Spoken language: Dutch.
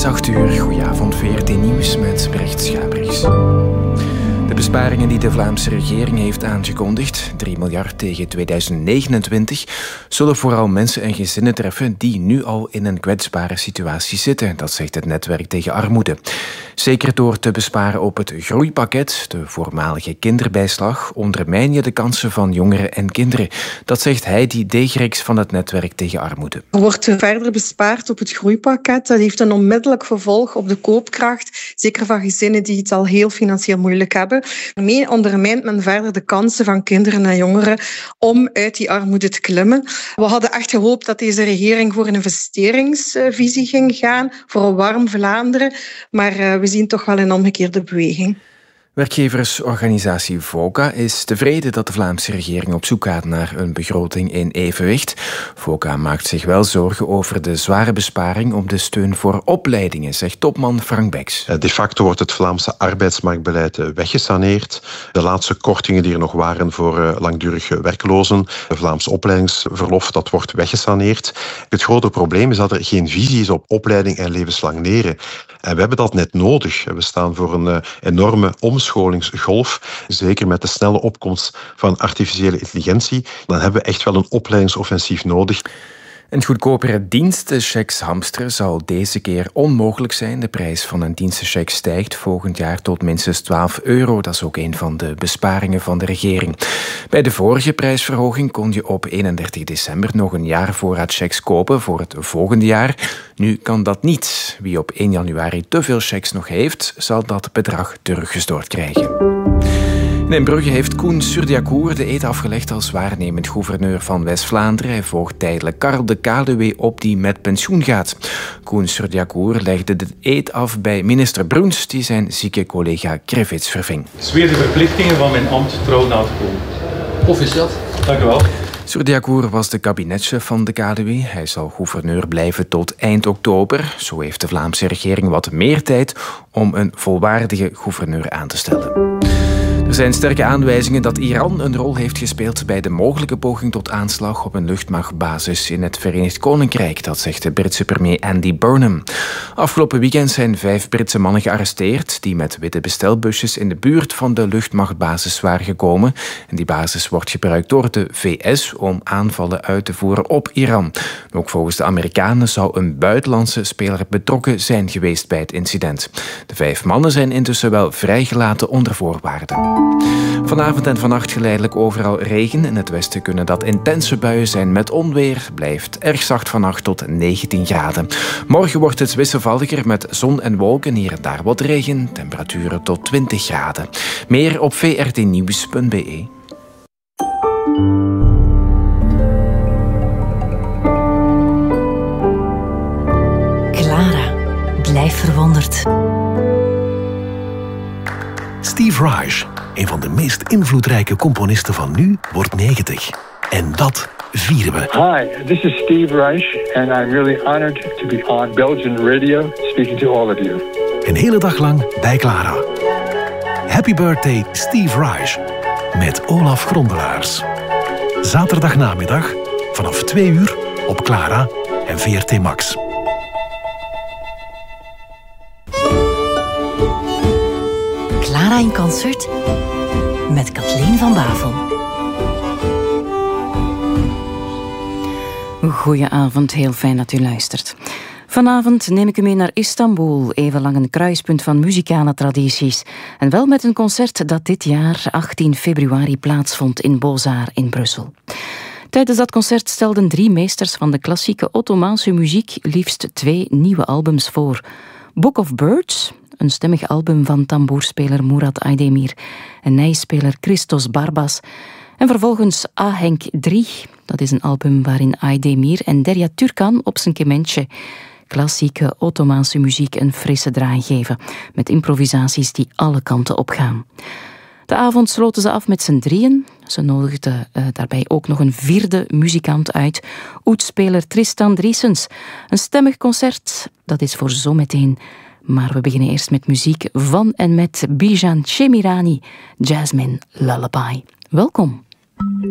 8:00. Goedenavond, VRT Nieuws met Brecht Schabriks. De besparingen die de Vlaamse regering heeft aangekondigd, 3 miljard tegen 2029, zullen vooral mensen en gezinnen treffen die nu al in een kwetsbare situatie zitten. Dat zegt het netwerk tegen armoede. Zeker door te besparen op het groeipakket, de voormalige kinderbijslag, ondermijn je de kansen van jongeren en kinderen. Dat zegt Heidi Degerix van het netwerk tegen armoede. Er wordt verder bespaard op het groeipakket. Dat heeft een onmiddellijk gevolg op de koopkracht, zeker van gezinnen die het al heel financieel moeilijk hebben. Daarmee ondermijnt men verder de kansen van kinderen en jongeren om uit die armoede te klimmen. We hadden echt gehoopt dat deze regering voor een investeringsvisie ging gaan, voor een warm Vlaanderen, maar we zien toch wel een omgekeerde beweging. Werkgeversorganisatie VOCA is tevreden dat de Vlaamse regering op zoek gaat naar een begroting in evenwicht. VOCA maakt zich wel zorgen over de zware besparing op de steun voor opleidingen, zegt topman Frank Beks. De facto wordt het Vlaamse arbeidsmarktbeleid weggesaneerd. De laatste kortingen die er nog waren voor langdurig werklozen, het Vlaamse opleidingsverlof, dat wordt weggesaneerd. Het grote probleem is dat er geen visie is op opleiding en levenslang leren. En we hebben dat net nodig. We staan voor een enorme omscholingsgolf. Zeker met de snelle opkomst van artificiële intelligentie. Dan hebben we echt wel een opleidingsoffensief nodig. Een goedkopere dienstenchecks hamsteren zal deze keer onmogelijk zijn. De prijs van een dienstencheck stijgt volgend jaar tot minstens €12. Dat is ook een van de besparingen van de regering. Bij de vorige prijsverhoging kon je op 31 december nog een jaar voorraad checks kopen voor het volgende jaar. Nu kan dat niet. Wie op 1 januari te veel checks nog heeft, zal dat bedrag teruggestort krijgen. In Brugge heeft Koen Surdiacour de eed afgelegd als waarnemend gouverneur van West-Vlaanderen. Hij volgt tijdelijk Karel de Kaluwe op die met pensioen gaat. Koen Surdiacour legde de eed af bij minister Bruns, die zijn zieke collega Krevits verving. Ik zweer de verplichtingen van mijn ambt trouw na te komen. Proficiat. Dank u wel. Surdiacour was de kabinetchef van de Kaluwe. Hij zal gouverneur blijven tot eind oktober. Zo heeft de Vlaamse regering wat meer tijd om een volwaardige gouverneur aan te stellen. Er zijn sterke aanwijzingen dat Iran een rol heeft gespeeld bij de mogelijke poging tot aanslag op een luchtmachtbasis in het Verenigd Koninkrijk. Dat zegt de Britse premier Andy Burnham. Afgelopen weekend zijn 5 Britse mannen gearresteerd die met witte bestelbusjes in de buurt van de luchtmachtbasis waren gekomen. En die basis wordt gebruikt door de VS om aanvallen uit te voeren op Iran. Ook volgens de Amerikanen zou een buitenlandse speler betrokken zijn geweest bij het incident. De 5 mannen zijn intussen wel vrijgelaten onder voorwaarden. Vanavond en vannacht geleidelijk overal regen. In het westen kunnen dat intense buien zijn met onweer. Blijft erg zacht vannacht tot 19 graden. Morgen wordt het wisselvalliger met zon en wolken. Hier en daar wat regen. Temperaturen tot 20 graden. Meer op vrtnieuws.be. Clara, blijf verwonderd. Steve Reich, een van de meest invloedrijke componisten van nu, wordt 90. En dat vieren we. Hi, this is Steve Reich and I'm really honored to be on Belgian radio speaking to all of you. Een hele dag lang bij Clara. Happy birthday Steve Reich met Olaf Grondelaars. Zaterdagnamiddag vanaf 2 uur op Clara en VRT Max. Clara in concert met Kathleen van Bavel. Goedenavond, heel fijn dat u luistert. Vanavond neem ik u mee naar Istanbul, even lang een kruispunt van muzikale tradities. En wel met een concert dat dit jaar, 18 februari, plaatsvond in Beaux-Arts in Brussel. Tijdens dat concert stelden 3 meesters van de klassieke Ottomaanse muziek liefst 2 nieuwe albums voor. Book of Birds, een stemmig album van tamboerspeler Murat Aydemir en nijspeler Christos Barbas. En vervolgens Ahenk 3, dat is een album waarin Aydemir en Derya Türkan op zijn kementje klassieke Ottomaanse muziek een frisse draai geven, met improvisaties die alle kanten opgaan. De avond sloten ze af met z'n drieën. Ze nodigden daarbij ook nog een 4e muzikant uit, oetspeler Tristan Driessens. Een stemmig concert, dat is voor zometeen. Maar we beginnen eerst met muziek van en met Bijan Chemirani, Jasmine Lullaby. Welkom.